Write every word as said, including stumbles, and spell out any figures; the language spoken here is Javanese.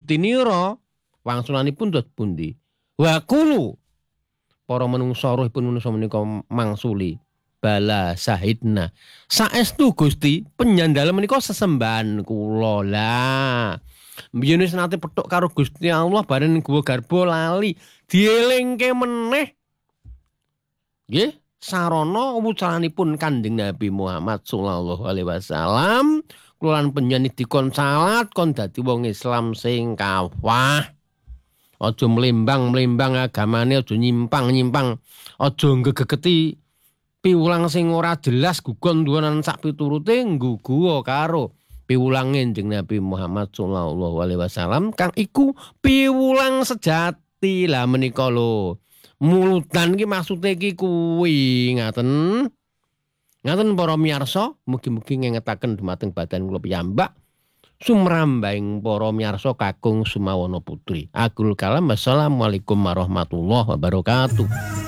Gusti nira wangsulanipun dhat pundi? Wa kulu para manungsa ruhipun manungsa menika mangsuli bala sahidna. Saestu Gusti penyandala menika sesembahan kula. Lah biyen wis nate petuk karo Gusti Allah bareng guwa garba lali dielingke meneh. Nggih, sarana wucaranipun Kanjeng Nabi Muhammad sallallahu alaihi wasallam kula lan panjenengan dikon salat kon dadi wong Islam sing kawah. Aja mlembang-mlembang agamane, aja nyimpang-nyimpang, aja gegegeti piwulang sing ora jelas gugon duwenan sak piturute nggugu karo piwulange Kanjeng Nabi Muhammad sallallahu alaihi wasallam kang iku piwulang sejati. Lah menika lho. Mulutan iki maksude iki kuwi ngaten. Ngaten para miyarsa, mugi-mugi ngengetaken dhumateng badan kula piyambak. Sumrambahing para miyarsa kakung Sumawana Putri. Agul kalam wassalamualaikum warahmatullahi wabarakatuh.